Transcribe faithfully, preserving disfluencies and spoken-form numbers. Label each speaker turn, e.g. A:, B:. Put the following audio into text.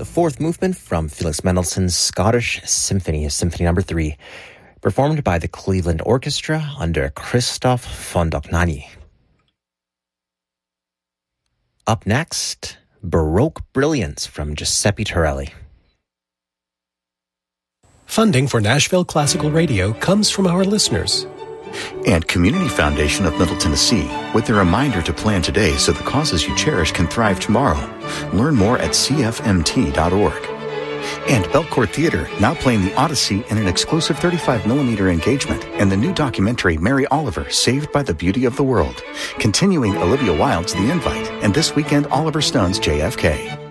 A: fourth movement from Felix Mendelssohn's Scottish Symphony, Symphony Number Three, performed by the Cleveland Orchestra under Christoph von Dohnanyi. Up next, Baroque Brilliance from Giuseppe Torelli.
B: Funding for Nashville Classical Radio comes from our listeners.
C: And Community Foundation of Middle Tennessee, with a reminder to plan today so the causes you cherish can thrive tomorrow. Learn more at c f m t dot org. And Belcourt Theater, now playing The Odyssey in an exclusive thirty-five millimeter engagement, and the new documentary Mary Oliver, Saved by the Beauty of the World. Continuing Olivia Wilde's The Invite, and this weekend Oliver Stone's J F K.